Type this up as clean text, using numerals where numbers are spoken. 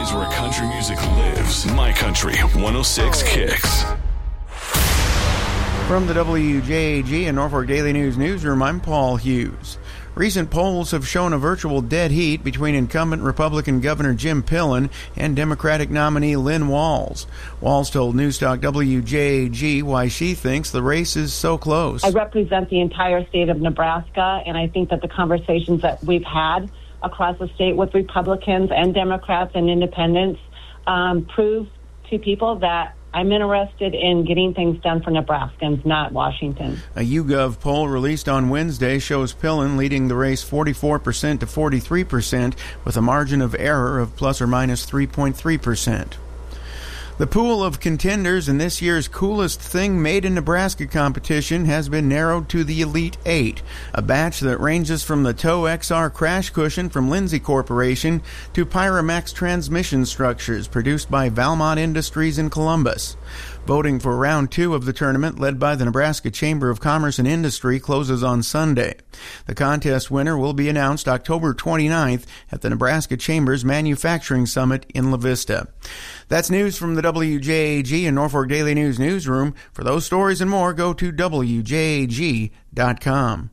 Is where country music lives. My Country 106 Kicks. From the WJAG and Norfolk Daily News newsroom, I'm Paul Hughes. Recent polls have shown a virtual dead heat between incumbent Republican Governor Jim Pillen and Democratic nominee Lynn Walls. Walls told Newstalk WJAG why she thinks the race is so close. I represent the entire state of Nebraska, and I think that the conversations that we've had across the state with Republicans and Democrats and independents prove to people that I'm interested in getting things done for Nebraskans, not Washington. A YouGov poll released on Wednesday shows Pillen leading the race 44% to 43%, with a margin of error of plus or minus 3.3%. The pool of contenders in this year's Coolest Thing Made in Nebraska competition has been narrowed to the Elite 8, a batch that ranges from the Tow XR crash cushion from Lindsay Corporation to Pyramex transmission structures produced by Valmont Industries in Columbus. Voting for Round 2 of the tournament, led by the Nebraska Chamber of Commerce and Industry, closes on Sunday. The contest winner will be announced October 29th at the Nebraska Chamber's Manufacturing Summit in La Vista. That's news from the WJAG and Norfolk Daily News newsroom. For those stories and more, go to WJAG.com.